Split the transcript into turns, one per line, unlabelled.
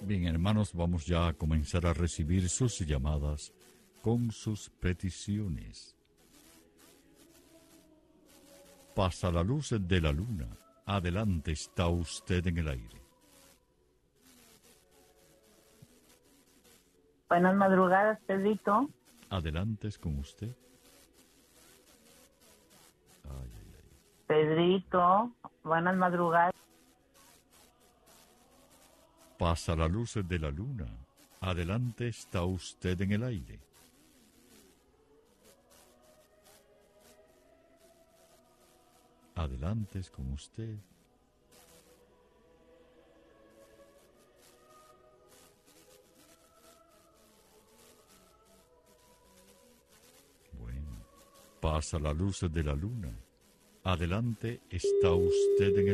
Bien, hermanos, vamos ya a comenzar a recibir sus llamadas con sus peticiones. Pasa la luz de la luna. Adelante, está usted en el aire.
Buenas madrugadas, Pedrito.
Adelante es con usted. Ay, ay, ay.
Pedrito, buenas madrugadas.
Pasa la luz de la luna. Adelante, está usted en el aire. Adelante es con usted. Bueno, pasa la luz de la luna. Adelante, está usted en el